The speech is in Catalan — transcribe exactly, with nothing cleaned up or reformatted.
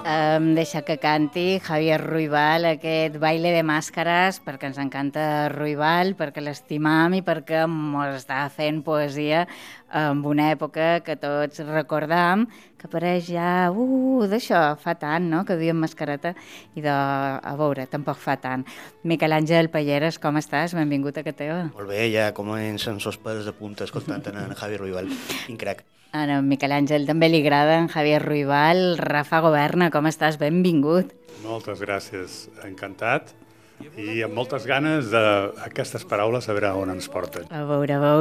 Em deixa que canti Javier Ruibal, aquest baile de màscares, perquè ens encanta Ruibal, perquè l'estimam i perquè ens està fent poesia en una època que tots recordam, que apareix ja, uh, d'això, fa tant, no?, que duien mascareta, i de, a veure, tampoc fa tant. Miquel Àngel Palleres, com estàs? Benvingut a Cateva. Molt bé, ja comencen sos pels de punta escoltant en Javier Ruibal. Quin crac. A en Miquel Àngel també li agrada en Javier Ruibal. Rafa Governa, com estàs? Benvingut. Moltes gràcies, encantat. I amb moltes ganes d'aquestes paraules a veure on ens porten. A veure, a veure.